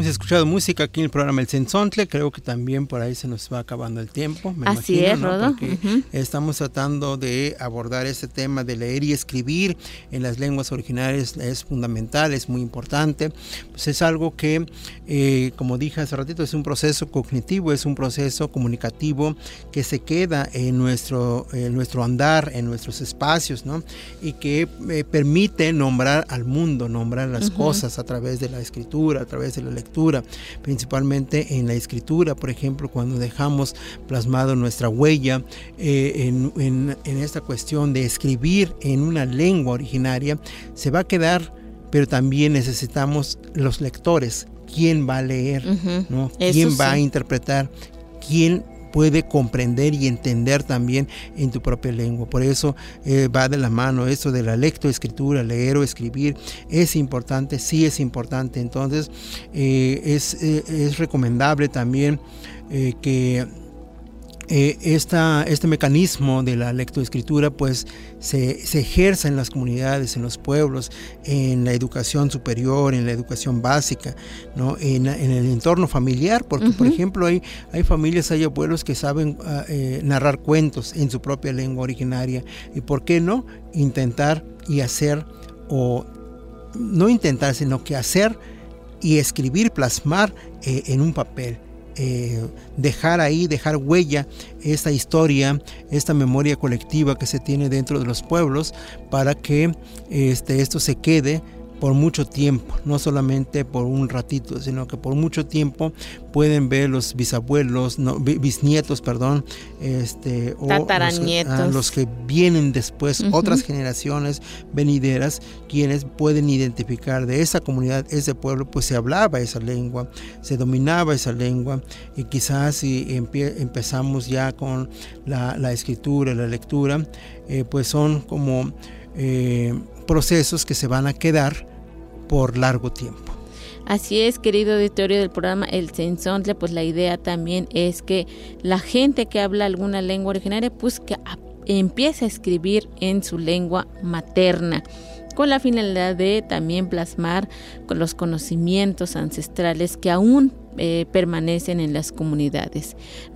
hemos escuchado música aquí en el programa El Cenzontle. Creo que también por ahí se nos va acabando el tiempo. Así imagino, es, ¿no? Rodo. Porque estamos tratando de abordar este tema de leer y escribir en las lenguas originarias. Es fundamental, es muy importante. Pues es algo que, como dije hace ratito, es un proceso cognitivo, es un proceso comunicativo que se queda en nuestro andar, en nuestros espacios, ¿no? Y que permite nombrar al mundo, nombrar las cosas a través de la escritura, a través de la lectura, principalmente en la escritura, por ejemplo, cuando dejamos plasmado nuestra huella en esta cuestión de escribir en una lengua originaria, se va a quedar, pero también necesitamos los lectores. ¿Quién va a leer? ¿No? ¿Quién va a interpretar? ¿Quién puede comprender y entender también en tu propia lengua? Por eso va de la mano esto de la lectoescritura, leer o escribir. Es importante, sí es importante. Entonces es recomendable también que este mecanismo de la lectoescritura pues se ejerza en las comunidades, en los pueblos, en la educación superior, en la educación básica, ¿no? En el entorno familiar, porque por ejemplo hay familias, hay abuelos que saben narrar cuentos en su propia lengua originaria, y por qué no intentar y hacer, o no intentar, sino que hacer y escribir, plasmar en un papel. Dejar huella esta historia, esta memoria colectiva que se tiene dentro de los pueblos, para que esto se quede por mucho tiempo, no solamente por un ratito, sino que por mucho tiempo pueden ver los bisnietos, o tataranietos, los que vienen después, otras generaciones venideras, quienes pueden identificar de esa comunidad, ese pueblo, pues se hablaba esa lengua, se dominaba esa lengua, y quizás si empezamos ya con la escritura, la lectura, pues son como procesos que se van a quedar por largo tiempo. Así es, querido auditorio del programa El Cenzontle, pues la idea también es que la gente que habla alguna lengua originaria, pues que empiece a escribir en su lengua materna, con la finalidad de también plasmar con los conocimientos ancestrales que aún permanecen en las comunidades.